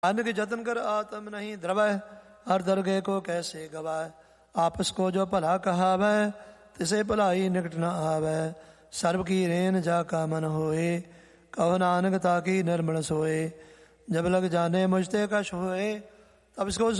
अन्न के जतन कर आत्म नहीं द्रवय, हर दरगे को कैसे गवाए। आपस को जो भला कहावै, तिसे भलाई निकट न आवे। सर्व की रेन जा का मन होए, कहो नानक ताकी निर्मल सोए। जब लग जाने मुझते कश होए, तब इसको